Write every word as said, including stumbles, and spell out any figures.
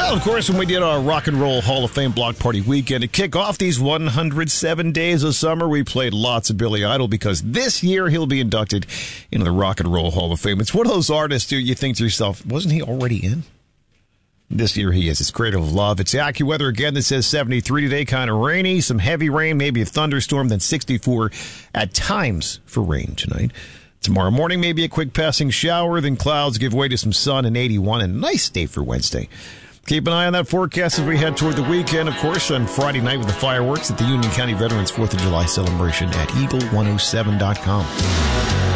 Well, of course, when we did our Rock and Roll Hall of Fame block party weekend to kick off these one hundred seven days of summer, we played lots of Billy Idol because this year he'll be inducted into the Rock and Roll Hall of Fame. It's one of those artists who you think to yourself, wasn't he already in? This year he is. It's Cradle of Love. It's AccuWeather again that says seventy-three today, kind of rainy, some heavy rain, maybe a thunderstorm, then sixty-four at times for rain tonight. Tomorrow morning, maybe a quick passing shower, then clouds give way to some sun and eighty-one, and a nice day for Wednesday. Keep an eye on that forecast as we head toward the weekend, of course, on Friday night with the fireworks at the Union County Veterans fourth of July celebration at eagle one oh seven dot com.